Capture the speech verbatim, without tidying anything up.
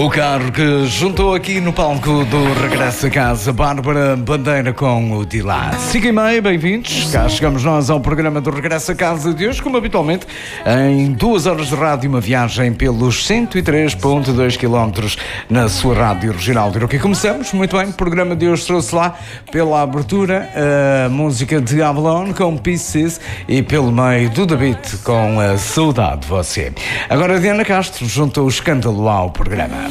O carro que juntou aqui no palco do Regresso a Casa, Bárbara Bandeira com o Dilá. Siga e meia, bem-vindos. Cá chegamos nós ao programa do Regresso a Casa de hoje, como habitualmente, em duas horas de rádio, uma viagem pelos cento e três vírgula dois quilómetros na sua rádio regional de Iroquim. Começamos, muito bem, o programa de hoje trouxe lá pela abertura a música de Avalon com Pieces e pelo meio do David com a Saudade de Você. Agora a Diana Castro juntou o escândalo ao programa.